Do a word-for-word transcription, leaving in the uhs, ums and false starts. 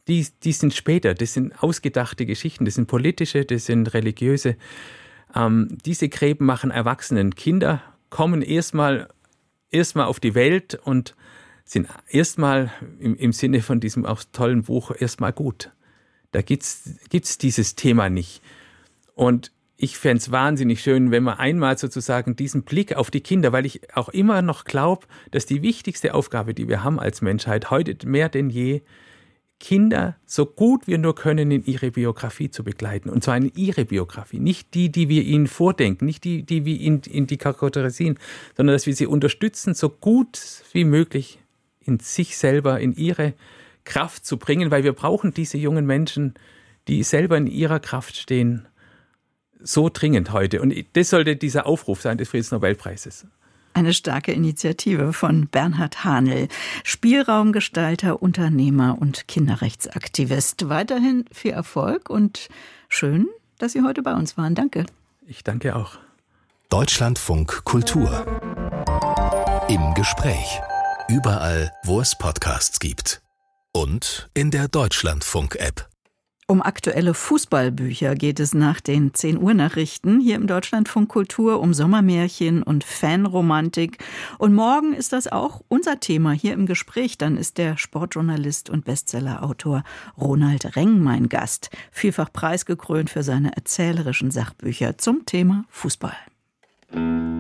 die, die sind später, das sind ausgedachte Geschichten, das sind politische, das sind religiöse. Ähm, diese Gräben machen Erwachsenen. Kinder kommen erstmal erstmal auf die Welt und sind erstmal im, im Sinne von diesem auch tollen Buch erstmal gut. Da gibt's gibt's dieses Thema nicht. Und ich fände es wahnsinnig schön, wenn man einmal sozusagen diesen Blick auf die Kinder, weil ich auch immer noch glaube, dass die wichtigste Aufgabe, die wir haben als Menschheit, heute mehr denn je, Kinder so gut wir nur können in ihre Biografie zu begleiten. Und zwar in ihre Biografie. Nicht die, die wir ihnen vordenken, nicht die, die wir in, in die charakterisieren, sondern dass wir sie unterstützen, so gut wie möglich in sich selber, in ihre Kraft zu bringen, weil wir brauchen diese jungen Menschen, die selber in ihrer Kraft stehen, so dringend heute. Und das sollte dieser Aufruf sein des Friedensnobelpreises. Eine starke Initiative von Bernhard Hahnel, Spielraumgestalter, Unternehmer und Kinderrechtsaktivist. Weiterhin viel Erfolg und schön, dass Sie heute bei uns waren. Danke. Ich danke auch. Deutschlandfunk Kultur. Im Gespräch. Überall, wo es Podcasts gibt. Und in der Deutschlandfunk-App. Um aktuelle Fußballbücher geht es nach den zehn Uhr Nachrichten hier im Deutschlandfunk Kultur, um Sommermärchen und Fanromantik. Und morgen ist das auch unser Thema hier im Gespräch. Dann ist der Sportjournalist und Bestsellerautor Ronald Reng mein Gast. Vielfach preisgekrönt für seine erzählerischen Sachbücher zum Thema Fußball.